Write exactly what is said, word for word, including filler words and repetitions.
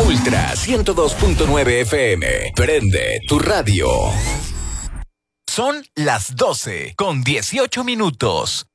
Ultra ciento dos punto nueve F M. Prende tu radio. Son las doce con dieciocho minutos.